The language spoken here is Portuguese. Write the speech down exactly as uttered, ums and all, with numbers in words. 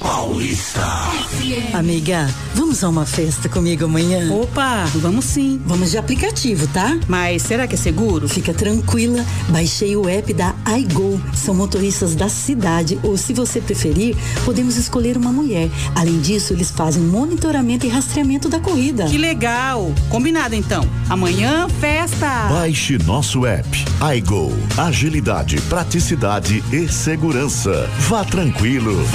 Paulista. Amiga, vamos a uma festa comigo amanhã? Opa, vamos sim. Vamos de aplicativo, tá? Mas será que é seguro? Fica tranquila, baixei o app da iGo. São motoristas da cidade, ou se você preferir, podemos escolher uma mulher. Além disso, eles fazem monitoramento e rastreamento da corrida. Que legal! Combinado então. Amanhã, festa! Baixe nosso app iGo. Agilidade, praticidade e segurança. Vá tranquilo.